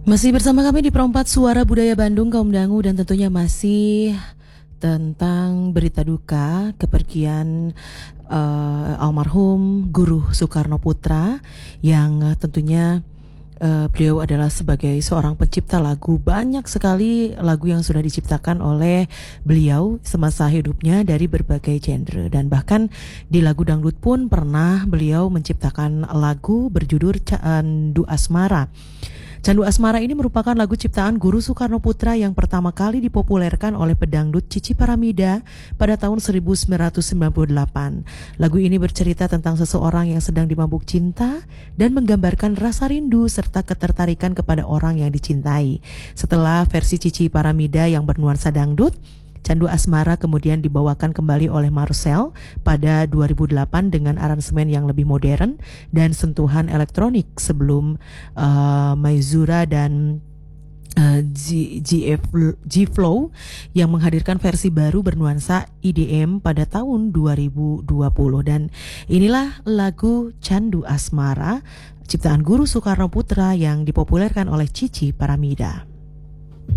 Masih bersama kami di Perempat Suara Budaya Bandung, Kaum Dangu, dan tentunya masih tentang berita duka kepergian almarhum Guru Soekarno Putra yang tentunya beliau adalah sebagai seorang pencipta lagu. Banyak sekali lagu yang sudah diciptakan oleh beliau semasa hidupnya dari berbagai genre, dan bahkan di lagu dangdut pun pernah beliau menciptakan lagu berjudul Candu Asmara. Candu Asmara ini merupakan lagu ciptaan Guru Soekarno Putra yang pertama kali dipopulerkan oleh pedangdut Cici Paramida pada tahun 1998. Lagu ini bercerita tentang seseorang yang sedang dimabuk cinta dan menggambarkan rasa rindu serta ketertarikan kepada orang yang dicintai. Setelah versi Cici Paramida yang bernuansa dangdut, Candu Asmara kemudian dibawakan kembali oleh Marcel pada 2008 dengan aransemen yang lebih modern dan sentuhan elektronik sebelum Maizura dan G-Flow yang menghadirkan versi baru bernuansa EDM pada tahun 2020. Dan inilah lagu Candu Asmara ciptaan Guru Soekarno Putra yang dipopulerkan oleh Cici Paramida.